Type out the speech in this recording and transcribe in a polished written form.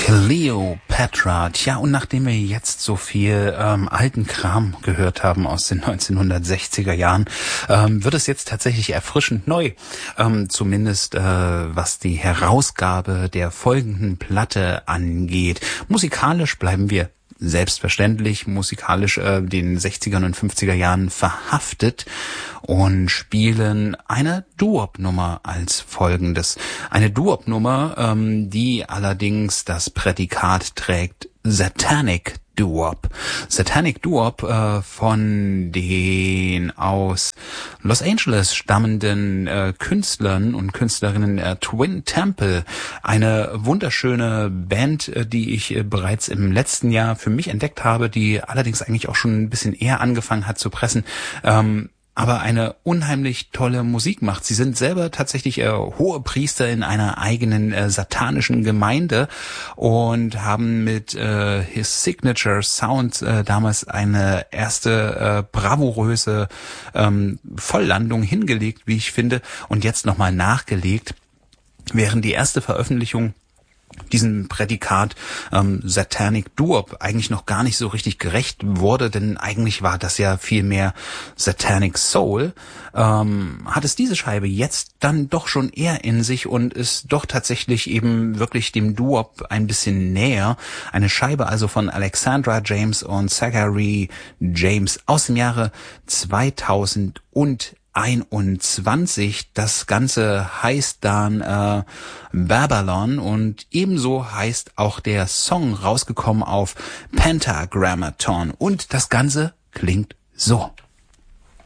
Cleopatra. Tja, und nachdem wir jetzt so viel alten Kram gehört haben aus den 1960er Jahren, wird es jetzt tatsächlich erfrischend neu. Zumindest was die Herausgabe der folgenden Platte angeht. Musikalisch bleiben wir selbstverständlich musikalisch den 60ern und 50er Jahren verhaftet und spielen eine Doo-Wop-Nummer als folgendes. Eine Doo-Wop-Nummer, die allerdings das Prädikat trägt Satanic Doo-Wop. Satanic Doo-Wop von den aus Los Angeles stammenden Künstlern und Künstlerinnen Twin Temple. Eine wunderschöne Band, die ich bereits im letzten Jahr für mich entdeckt habe, die allerdings eigentlich auch schon ein bisschen eher angefangen hat zu pressen. Aber eine unheimlich tolle Musik macht. Sie sind selber tatsächlich hohe Priester in einer eigenen satanischen Gemeinde und haben mit His Signature Sound damals eine erste bravouröse Volllandung hingelegt, wie ich finde, und jetzt nochmal nachgelegt, während die erste Veröffentlichung diesem Prädikat Satanic Doo-Wop eigentlich noch gar nicht so richtig gerecht wurde, denn eigentlich war das ja viel mehr Satanic Soul, hat es diese Scheibe jetzt dann doch schon eher in sich und ist doch tatsächlich eben wirklich dem Doo-Wop ein bisschen näher. Eine Scheibe also von Alexandra James und Zachary James aus dem Jahre 2021. Das Ganze heißt dann Babylon und ebenso heißt auch der Song, rausgekommen auf Pentagrammaton, und das Ganze klingt so.